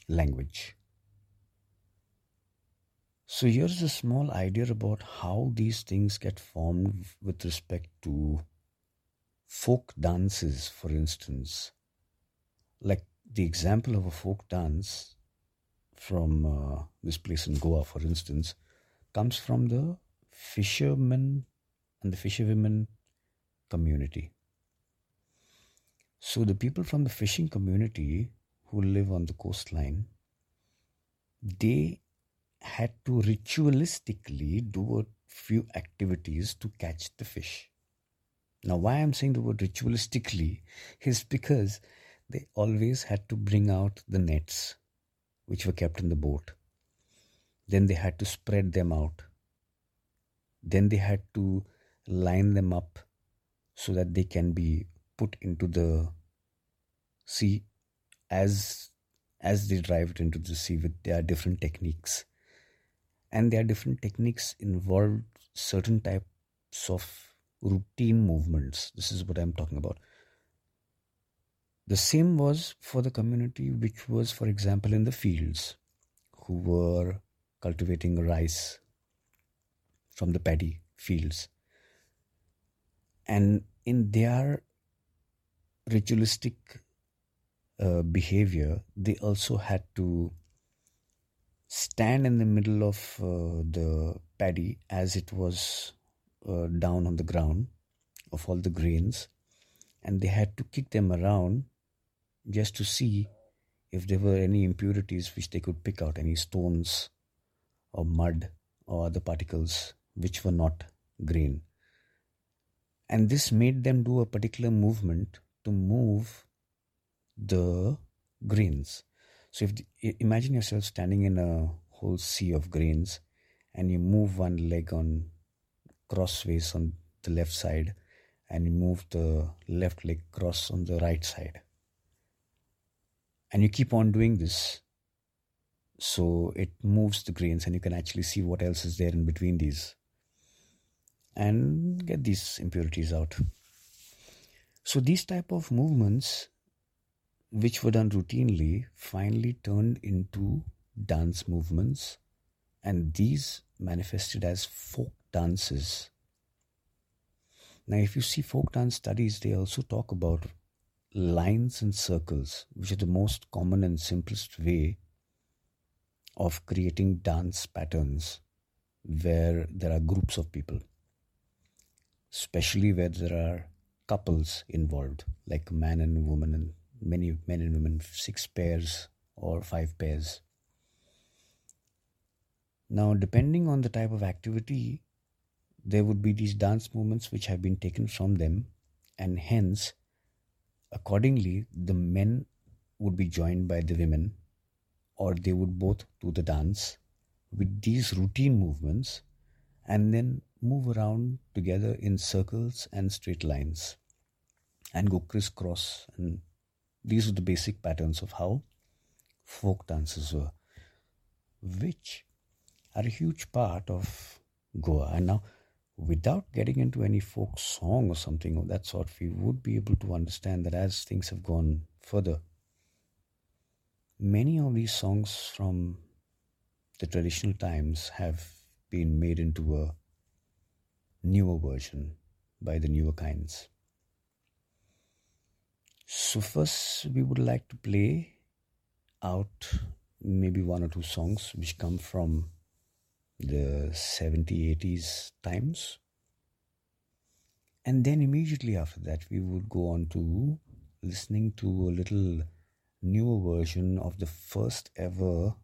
language. So here's a small idea about how these things get formed with respect to folk dances, for instance. Like the example of a folk dance from this place in Goa, for instance, comes from the fishermen and the fisherwomen community. So the people from the fishing community who live on the coastline, they had to ritualistically do a few activities to catch the fish. Now, why I'm saying the word ritualistically is because they always had to bring out the nets which were kept in the boat. Then they had to spread them out. Then they had to line them up so that they can be put into the sea as they drive it into the sea with their different techniques. And their different techniques involved certain types of routine movements. This is what I'm talking about. The same was for the community which was, for example, in the fields, who were cultivating rice from the paddy fields. And in their ritualistic behavior, they also had to stand in the middle of the paddy as it was down on the ground of all the grains, and they had to kick them around just to see if there were any impurities which they could pick out, any stones or mud or other particles which were not grain. And this made them do a particular movement to move the grains. So imagine yourself standing in a whole sea of grains and you move one leg on crossways on the left side and you move the left leg cross on the right side. And you keep on doing this. So it moves the grains and you can actually see what else is there in between these and get these impurities out. So these type of movements which were done routinely finally turned into dance movements, and these manifested as folk dances. Now if you see folk dance studies, they also talk about lines and circles, which are the most common and simplest way of creating dance patterns where there are groups of people, especially where there are couples involved, like a man and a woman, and many men and women, 6 pairs or 5 pairs. Now, depending on the type of activity, there would be these dance movements which have been taken from them, and hence, accordingly, the men would be joined by the women, or they would both do the dance with these routine movements and then move around together in circles and straight lines and go crisscross. And these are the basic patterns of how folk dances were, which are a huge part of Goa. And now, without getting into any folk song or something of that sort, we would be able to understand that as things have gone further, many of these songs from the traditional times have been made into a newer version by the newer kinds. So first we would like to play out maybe 1 or 2 songs which come from the 70s, 80s times. And then immediately after that we would go on to listening to a little newer version of the first ever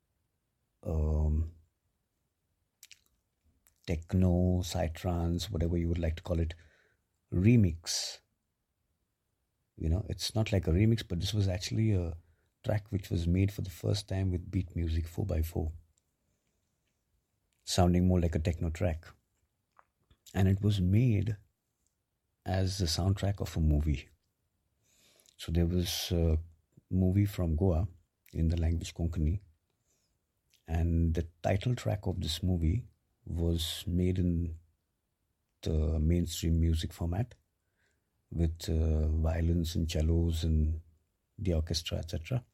techno, psytrance, whatever you would like to call it, remix. You know, it's not like a remix, but this was actually a track which was made for the first time with beat music 4x4, sounding more like a techno track. And it was made as the soundtrack of a movie. So there was a movie from Goa in the language Konkani, and the title track of this movie was made in the mainstream music format with violins and cellos and the orchestra, etc.